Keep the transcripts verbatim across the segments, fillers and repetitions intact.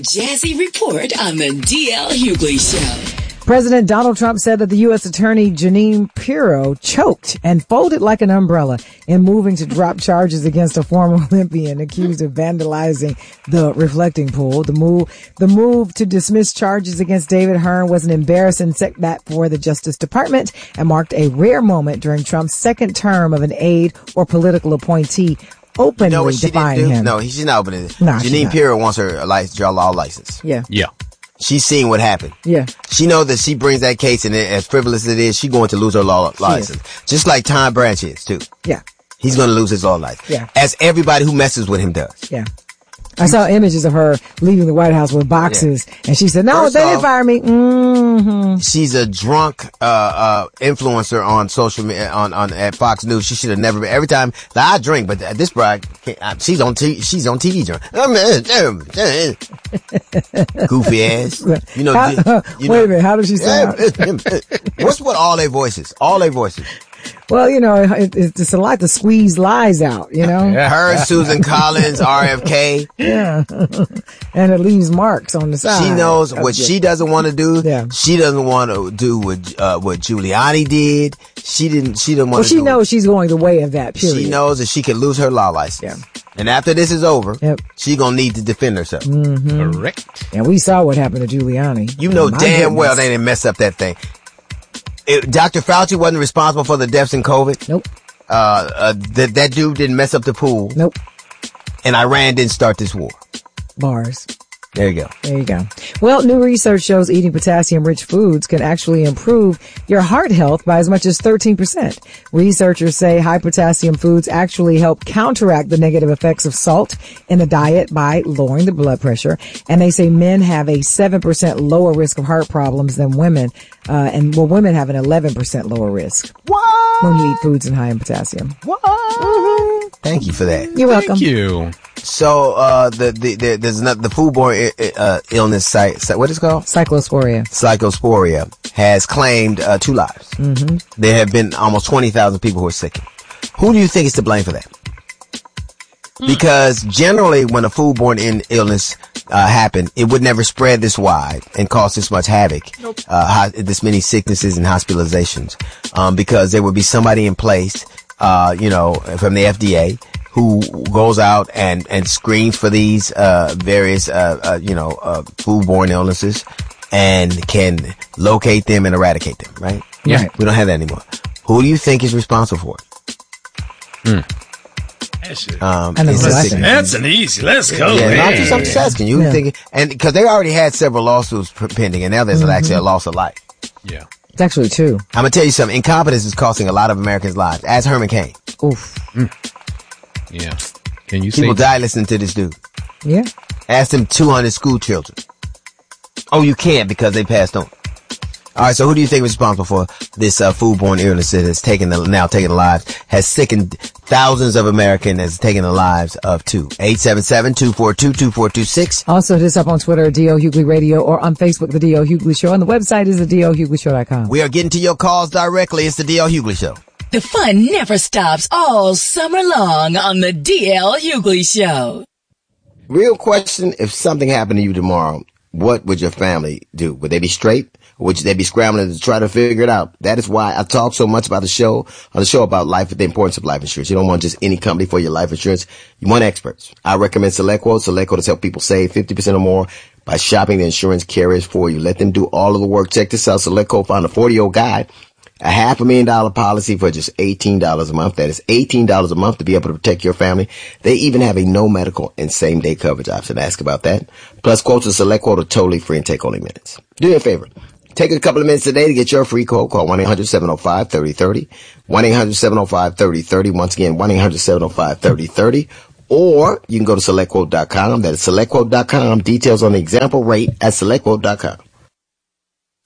Jazzy Report on the D L Hughley Show. President Donald Trump said that the U S Attorney Jeanine Pirro choked and folded like an umbrella in moving to drop charges against a former Olympian accused of vandalizing the reflecting pool. The move, the move to dismiss charges against David Hearn was an embarrassing setback for the Justice Department and marked a rare moment during Trump's second term of an aide or political appointee openly you know what she defying didn't do? him. No, she's not opening it. Nah, Jeanine Pirro wants her license, draw law license. Yeah. Yeah. She's seen what happened. Yeah. She knows that she brings that case, and as frivolous as it is, she's going to lose her law license. Just like Tom Branch is, too. Yeah. He's going to lose his law license. Yeah. As everybody who messes with him does. Yeah. I saw images of her leaving the White House with boxes, yeah. and she said, no, First they off, didn't fire me. Mm-hmm. She's a drunk, uh, uh, influencer on social media, on, on, at Fox News. She should have never been, every time, like, I drink, but this bride, she's on T V, she's on T V drunk. Goofy ass. You know, how, uh, you wait know, a minute, how does she sound? What's with all their voices? All their voices. Well, you know, it, it's a lot to squeeze lies out, you know? Yeah. Her, Susan Collins, R F K. Yeah. And it leaves marks on the side. She knows what she doesn't want to do. Yeah. She doesn't want to do what, uh, what Giuliani did. She didn't, she didn't want well, to she do knows she's going the way of that, period. She knows that she could lose her law license. Yeah. And after this is over, yep. she's going to need to defend herself. Mm-hmm. Correct. And we saw what happened to Giuliani. You know oh, damn goodness. well they didn't mess up that thing. It, Doctor Fauci wasn't responsible for the deaths in COVID. Nope. Uh, uh, that, that dude didn't mess up the pool. Nope. And Iran didn't start this war. Bars. There you go. There you go. Well, new research shows eating potassium-rich foods can actually improve your heart health by as much as thirteen percent. Researchers say high potassium foods actually help counteract the negative effects of salt in the diet by lowering the blood pressure. And they say men have a seven percent lower risk of heart problems than women. Uh, and well, women have an eleven percent lower risk. What? When you eat foods in high in potassium. What? Mm-hmm. Thank you for that. You're welcome. Thank you. So, uh, the, the, the there's another, the foodborne, uh, illness site, what is it called? Cyclosporia. Cyclosporia has claimed, uh, two lives. Mm-hmm. There have been almost twenty thousand people who are sick. Who do you think is to blame for that? Mm. Because generally when a foodborne in illness, uh, happened, it would never spread this wide and cause this much havoc. Nope. Uh, this many sicknesses and hospitalizations. Um, because there would be somebody in place, uh, you know, from the F D A, who goes out and, and screens for these, uh, various, uh, uh, you know, uh, foodborne illnesses and can locate them and eradicate them, right? Yeah. We don't have that anymore. Who do you think is responsible for it? Hmm. Um, I know it's who a I sickness. think. That's an easy. Let's go. Yeah, man. not just, I'm just asking you. Yeah. Think, and because they already had several lawsuits p- pending, and now there's Mm-hmm. actually a loss of life. Yeah. It's actually two. I'm gonna tell you something. Incompetence is costing a lot of Americans' lives. As Herman Cain, Oof. Yeah. Can you people say die listening to this dude. Yeah. Ask them two hundred school children. Oh, you can't because they passed on. All right, so who do you think is responsible for this uh, foodborne illness that has taken the, now taken the lives, has sickened thousands of Americans, has taken the lives of two? eight seven seven, two four two, two four two six. Also, hit us up on Twitter, D O Hughley Radio, or on Facebook, The D O Hughley Show. And the website is the D O Hughley Show dot com. We are getting to your calls directly. It's the D L Hughley Show. The fun never stops all summer long on the D L Hughley Show. Real question, if something happened to you tomorrow, what would your family do? Would they be straight? Or would they be scrambling to try to figure it out? That is why I talk so much about the show, on the show about life, the importance of life insurance. You don't want just any company for your life insurance. You want experts. I recommend SelectQuote. SelectQuote has helped people save fifty percent or more by shopping the insurance carriers for you. Let them do all of the work. Check this out. SelectQuote found a forty-year-old guy, a half a million dollar policy for just eighteen dollars a month. That is eighteen dollars a month to be able to protect your family. They even have a no medical and same day coverage option. Ask about that. Plus, quotes with SelectQuote are totally free and take only minutes. Do me a favor. Take a couple of minutes today to get your free quote. Call one eight hundred, seven oh five, three oh three oh. one eight hundred, seven oh five, three oh three oh. Once again, one eight hundred, seven oh five, three oh three oh. Or you can go to select quote dot com. That is select quote dot com. Details on the example rate at select quote dot com.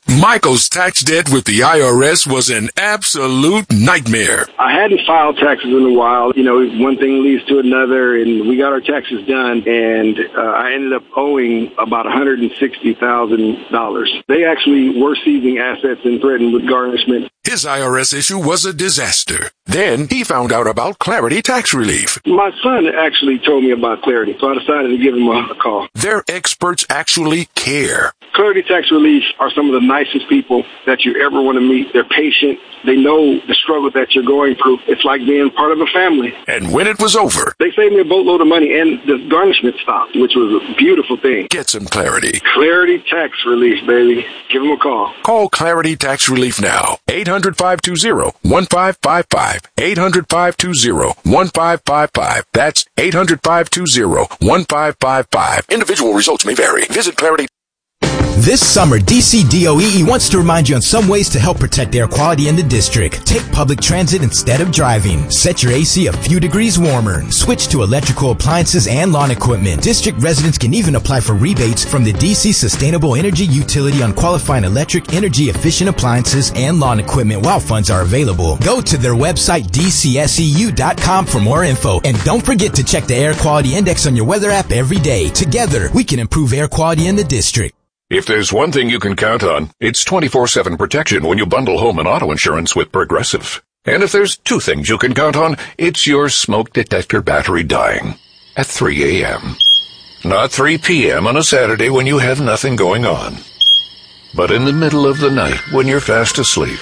Michael's tax debt with the I R S was an absolute nightmare. I hadn't filed taxes in a while. You know, one thing leads to another, and we got our taxes done, and uh, I ended up owing about one hundred sixty thousand dollars. They actually were seizing assets and threatened with garnishment. His I R S issue was a disaster. Then he found out about Clarity Tax Relief. My son actually told me about Clarity, so I decided to give him a, a call. Their experts actually care. Clarity Tax Relief are some of the nicest people that you ever want to meet. They're patient. They know the struggle that you're going through. It's like being part of a family. And when it was over, they saved me a boatload of money, and the garnishment stopped, which was a beautiful thing. Get some clarity. Clarity Tax Relief, baby. Give them a call. Call Clarity Tax Relief now. eight hundred, five two zero, one five five five. eight hundred, five two zero, one five five five. That's eight hundred, five two zero, one five five five. Individual results may vary. Visit Clarity. This summer, D C D O E E wants to remind you on some ways to help protect air quality in the district. Take public transit instead of driving. Set your A C a few degrees warmer. Switch to electrical appliances and lawn equipment. District residents can even apply for rebates from the D C Sustainable Energy Utility on qualifying electric energy efficient appliances and lawn equipment while funds are available. Go to their website, D C S E U dot com, for more info. And don't forget to check the Air Quality Index on your weather app every day. Together, we can improve air quality in the district. If there's one thing you can count on, it's twenty-four seven protection when you bundle home and auto insurance with Progressive. And if there's two things you can count on, it's your smoke detector battery dying at three a.m. Not three p.m. on a Saturday when you have nothing going on, but in the middle of the night when you're fast asleep.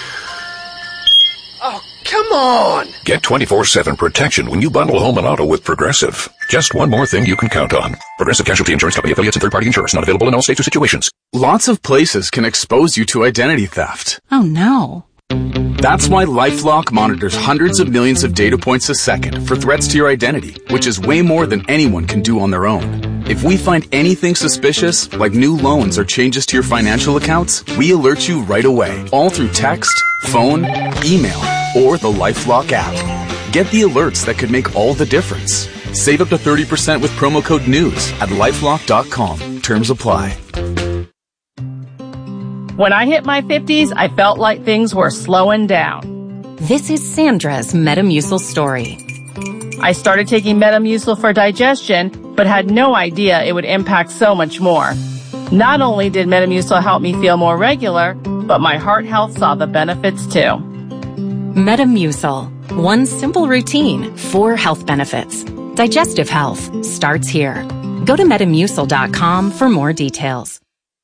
Oh, come on! Get twenty-four seven protection when you bundle home and auto with Progressive. Just one more thing you can count on. Progressive Casualty Insurance Company, affiliates, and third-party insurers. Not available in all states or situations. Lots of places can expose you to identity theft. Oh, no. That's why LifeLock monitors hundreds of millions of data points a second for threats to your identity, which is way more than anyone can do on their own. If we find anything suspicious, like new loans or changes to your financial accounts, we alert you right away, all through text, phone, email, or the LifeLock app. Get the alerts that could make all the difference. Save up to thirty percent with promo code NEWS at lifelock dot com. Terms apply. When I hit my fifties, I felt like things were slowing down. This is Sandra's Metamucil story. I started taking Metamucil for digestion, but had no idea it would impact so much more. Not only did Metamucil help me feel more regular, but my heart health saw the benefits too. Metamucil. One simple routine, four health benefits. Digestive health starts here. Go to metamucil dot com for more details.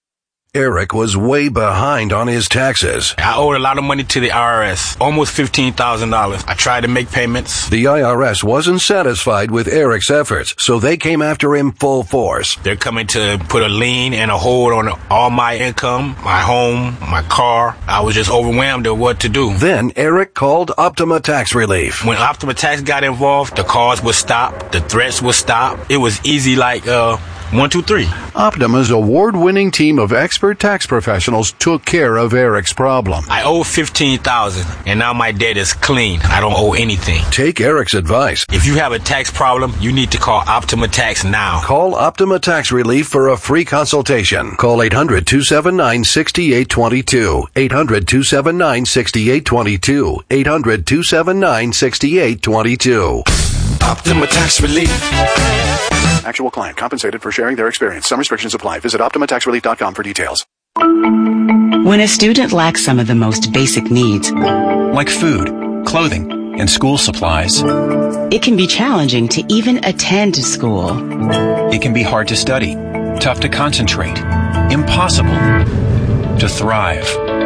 Eric was way behind on his taxes. I owed a lot of money to the I R S, almost fifteen thousand dollars. I tried to make payments. The I R S wasn't satisfied with Eric's efforts, so they came after him full force. They're coming to put a lien and a hold on all my income, my home, my car. I was just overwhelmed at what to do. Then Eric called Optima Tax Relief. When Optima Tax got involved, the calls would stop, the threats would stop. It was easy like, uh... One, two, three. Optima's award-winning team of expert tax professionals took care of Eric's problem. I owe fifteen thousand dollars, and now my debt is clean. I don't owe anything. Take Eric's advice. If you have a tax problem, you need to call Optima Tax now. Call Optima Tax Relief for a free consultation. Call eight hundred, two seven nine, six eight two two. eight hundred, two seven nine, six eight two two. eight hundred, two seven nine, six eight two two. Optima Tax Relief. Actual client compensated for sharing their experience. Some restrictions apply. Visit optima tax relief dot com for details. When a student lacks some of the most basic needs, like food, clothing, and school supplies, it can be challenging to even attend school. It can be hard to study, tough to concentrate, impossible to thrive.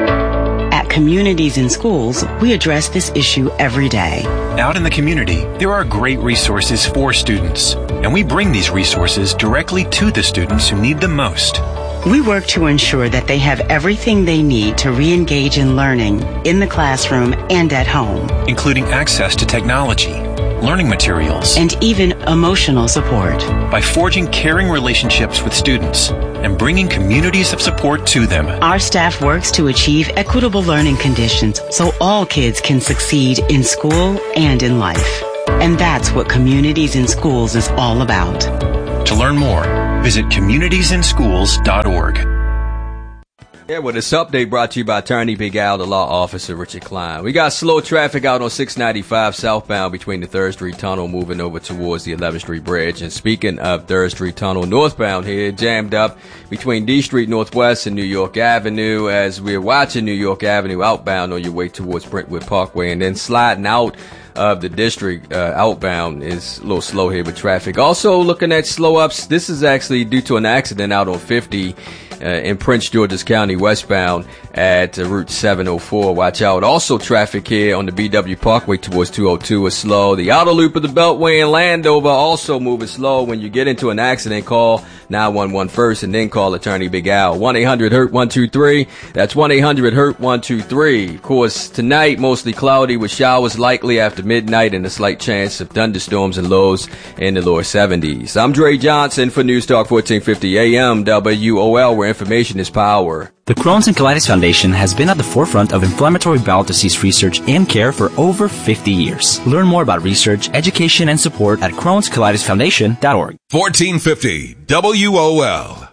At Communities in Schools, we address this issue every day. Out in the community, there are great resources for students, and we bring these resources directly to the students who need them most. We work to ensure that they have everything they need to re-engage in learning in the classroom and at home, including access to technology, learning materials, and even emotional support. By forging caring relationships with students and bringing communities of support to them, our staff works to achieve equitable learning conditions so all kids can succeed in school and in life. And that's what Communities in Schools is all about. To learn more, visit communities in schools dot org. Yeah, well, this update brought to you by Attorney Big Al, the law officer, Richard Klein. We got slow traffic out on six ninety-five southbound between the third Street Tunnel moving over towards the eleventh Street Bridge. And speaking of third Street Tunnel northbound here, jammed up between D Street Northwest and New York Avenue as we're watching New York Avenue outbound on your way towards Brentwood Parkway, and then sliding out of the district uh, outbound is a little slow here with traffic. Also looking at slow ups. This is actually due to an accident out on fifty uh, in Prince George's County westbound at uh, Route seven oh four. Watch out. Also traffic here on the B W Parkway towards two oh two is slow. The outer loop of the Beltway in Landover also moving slow. When you get into an accident, call nine one one first and then call Attorney Big Al. one eight hundred hurt one two three. That's one eight hundred hurt one two three. Of course, tonight mostly cloudy with showers likely after midnight and a slight chance of thunderstorms and lows in the lower seventies. I'm Dre Johnson for News Talk fourteen fifty A M W O L, where information is power. The Crohn's and Colitis Foundation has been at the forefront of inflammatory bowel disease research and care for over fifty years. Learn more about research, education, and support at crohns colitis foundation dot org. fourteen fifty W O L.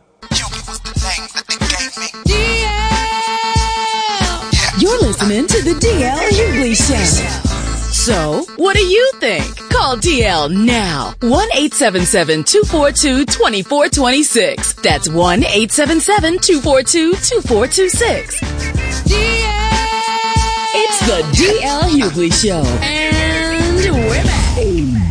You're listening to the D L Hughley Show. So, what do you think? Call D L now. one eight seven seven two four two two four two six. That's one eight seven seven two four two two four two six. D L! It's the D L Hughley Show. And we're back.